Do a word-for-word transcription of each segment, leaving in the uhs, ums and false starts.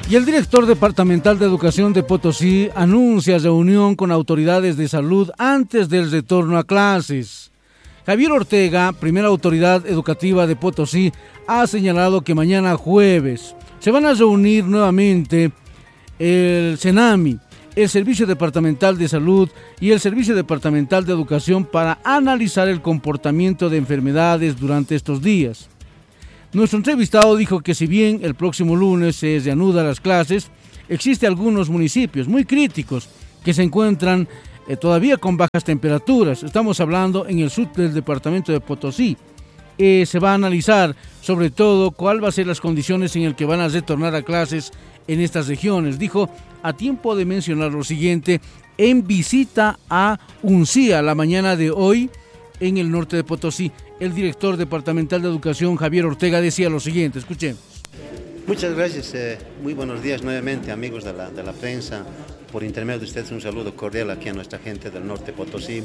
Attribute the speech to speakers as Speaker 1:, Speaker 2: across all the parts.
Speaker 1: Y el director departamental de Educación de Potosí anuncia reunión con autoridades de salud antes del retorno a clases. Javier Ortega, primera autoridad educativa de Potosí, ha señalado que mañana jueves se van a reunir nuevamente el CENAMI, el Servicio Departamental de Salud y el Servicio Departamental de Educación para analizar el comportamiento de enfermedades durante estos días. Nuestro entrevistado dijo que si bien el próximo lunes se reanudan las clases, existe algunos municipios muy críticos que se encuentran eh, todavía con bajas temperaturas. Estamos hablando en el sur del departamento de Potosí. Eh, se va a analizar sobre todo cuál va a ser las condiciones en las que van a retornar a clases en estas regiones. Dijo a tiempo de mencionar lo siguiente en visita a Uncía la mañana de hoy en el norte de Potosí. El director departamental de Educación, Javier Ortega, decía lo siguiente, escuchemos.
Speaker 2: Muchas gracias, eh, muy buenos días nuevamente, amigos de la, de la prensa. Por intermedio de ustedes un saludo cordial aquí a nuestra gente del norte de Potosí,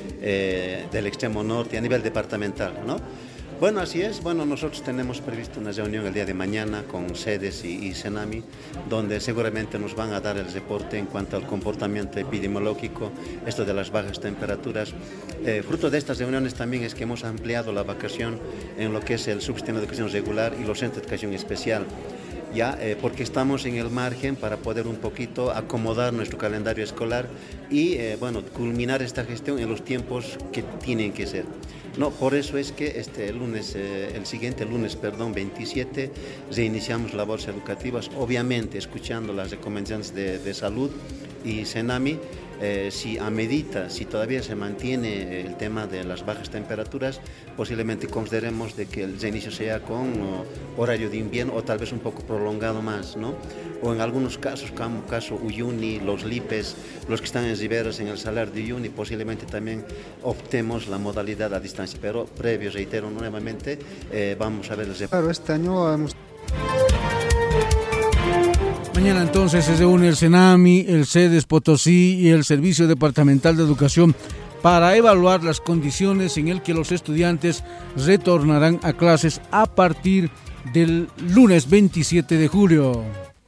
Speaker 2: eh, del extremo norte, a nivel departamental, ¿no? Bueno, así es. Bueno, nosotros tenemos previsto una reunión el día de mañana con SEDES y, y CENAMI, donde seguramente nos van a dar el reporte en cuanto al comportamiento epidemiológico, esto de las bajas temperaturas. Eh, fruto de estas reuniones también es que hemos ampliado la vacación en lo que es el subsistema de educación regular y los centros de educación especial. Ya, eh, porque estamos en el margen para poder un poquito acomodar nuestro calendario escolar y, eh, bueno, culminar esta gestión en los tiempos que tienen que ser. No, por eso es que este lunes, eh, el siguiente lunes, perdón, veintisiete, reiniciamos labores educativas, obviamente escuchando las recomendaciones de, de salud y CENAMI. Eh, si a medida, si todavía se mantiene el tema de las bajas temperaturas, posiblemente consideremos de que el reinicio sea con oh, horario de invierno o tal vez un poco prolongado más, ¿no? O en algunos casos, como caso Uyuni, los Lipes, los que están en riberas en el Salar de Uyuni, posiblemente también optemos la modalidad a distancia, pero previo, reitero nuevamente, eh, vamos a ver el...
Speaker 3: Claro, este año hemos...
Speaker 1: Mañana entonces se reúne el CENAMI, el SEDES Potosí y el Servicio Departamental de Educación para evaluar las condiciones en las que los estudiantes retornarán a clases a partir del lunes veintisiete de julio.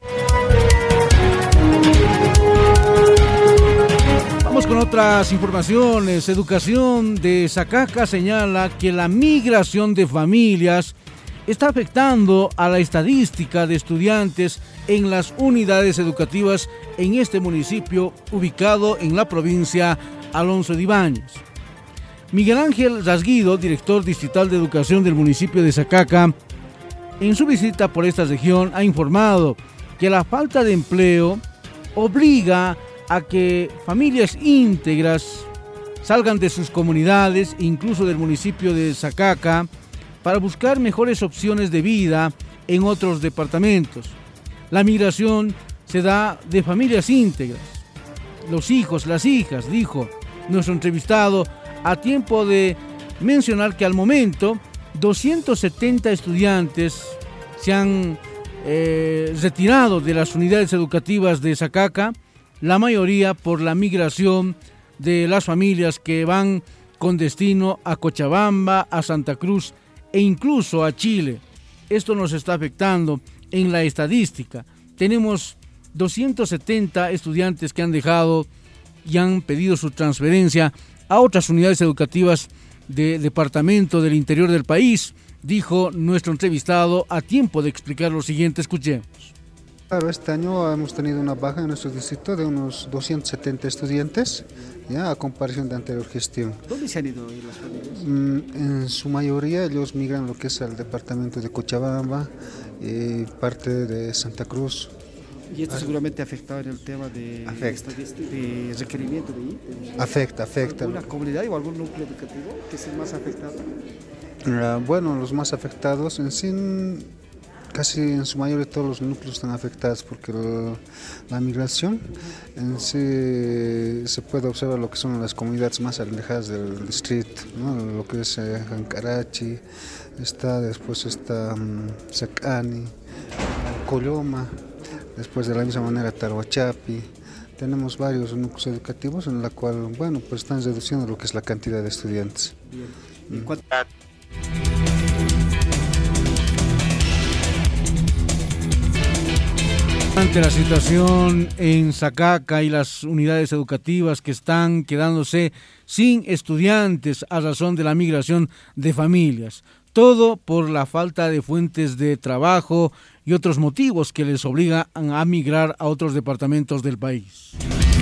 Speaker 1: Vamos con otras informaciones. Educación de Sacaca señala que la migración de familias está afectando a la estadística de estudiantes en las unidades educativas en este municipio ubicado en la provincia Alonso de Ibáñez. Miguel Ángel Rasguido, director distrital de educación del municipio de Sacaca, en su visita por esta región ha informado que la falta de empleo obliga a que familias íntegras salgan de sus comunidades, incluso del municipio de Sacaca, para buscar mejores opciones de vida en otros departamentos. La migración se da de familias íntegras. Los hijos, las hijas, dijo nuestro entrevistado, a tiempo de mencionar que al momento doscientos setenta estudiantes se han eh, retirado de las unidades educativas de Sacaca, la mayoría por la migración de las familias que van con destino a Cochabamba, a Santa Cruz e incluso a Chile. Esto nos está afectando en la estadística. Tenemos doscientos setenta estudiantes que han dejado y han pedido su transferencia a otras unidades educativas de departamento del interior del país, dijo nuestro entrevistado a tiempo de explicar lo siguiente. Escuchemos.
Speaker 3: Claro, este año hemos tenido una baja en nuestro distrito de unos doscientos setenta estudiantes, ya a comparación de anterior gestión.
Speaker 4: ¿Dónde se han ido las familias?
Speaker 3: Mm, en su mayoría ellos migran lo que es al departamento de Cochabamba y parte de Santa Cruz.
Speaker 4: Y esto seguramente ha afectado en el tema de,
Speaker 3: afecta.
Speaker 4: de, de requerimiento de I T.
Speaker 3: Afecta, afecta.
Speaker 4: ¿Alguna comunidad o algún núcleo educativo que es el más afectado?
Speaker 3: Uh, bueno, los más afectados en sí, casi en su mayoría todos los núcleos están afectados porque el, la migración en sí se puede observar lo que son las comunidades más alejadas del distrito, ¿no? Lo que es eh, Jancarachi, está, después está um, Sacani, Coloma, después de la misma manera Taroachapi. Tenemos varios núcleos educativos en la cual, bueno, pues están reduciendo lo que es la cantidad de estudiantes.
Speaker 4: Bien. ¿Y cuánto?
Speaker 1: Ante la situación en Sacaca y las unidades educativas que están quedándose sin estudiantes a razón de la migración de familias, todo por la falta de fuentes de trabajo y otros motivos que les obligan a migrar a otros departamentos del país.